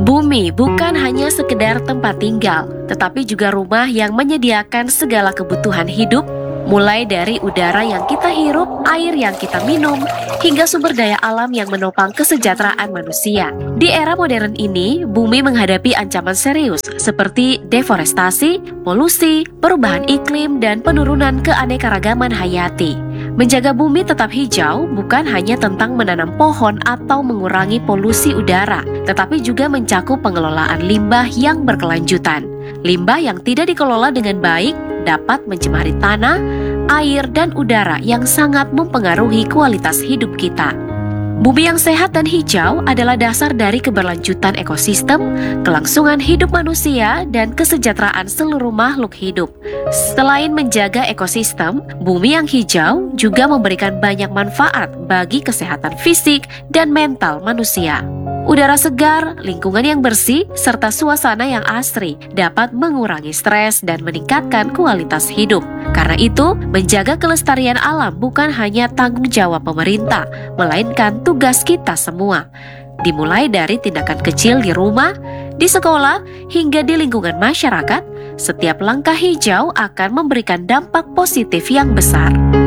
Bumi bukan hanya sekedar tempat tinggal, tetapi juga rumah yang menyediakan segala kebutuhan hidup, mulai dari udara yang kita hirup, air yang kita minum, hingga sumber daya alam yang menopang kesejahteraan manusia. Di era modern ini, bumi menghadapi ancaman serius seperti deforestasi, polusi, perubahan iklim, dan penurunan keanekaragaman hayati. Menjaga bumi tetap hijau bukan hanya tentang menanam pohon atau mengurangi polusi udara, tetapi juga mencakup pengelolaan limbah yang berkelanjutan. Limbah yang tidak dikelola dengan baik dapat mencemari tanah, air, dan udara yang sangat mempengaruhi kualitas hidup kita. Bumi yang sehat dan hijau adalah dasar dari keberlanjutan ekosistem, kelangsungan hidup manusia, dan kesejahteraan seluruh makhluk hidup. Selain menjaga ekosistem, bumi yang hijau juga memberikan banyak manfaat bagi kesehatan fisik dan mental manusia. Udara segar, lingkungan yang bersih, serta suasana yang asri dapat mengurangi stres dan meningkatkan kualitas hidup. Karena itu, menjaga kelestarian alam bukan hanya tanggung jawab pemerintah, melainkan tugas kita semua. Dimulai dari tindakan kecil di rumah, di sekolah, hingga di lingkungan masyarakat, setiap langkah hijau akan memberikan dampak positif yang besar.